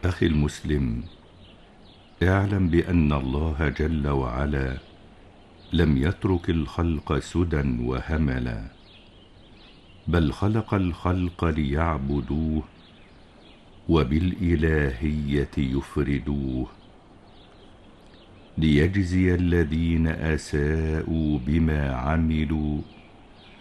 أخي المسلم، اعلم بأن الله جل وعلا لم يترك الخلق سدى وهملا، بل خلق الخلق ليعبدوه وبالإلهية يفردوه، ليجزي الذين أساءوا بما عملوا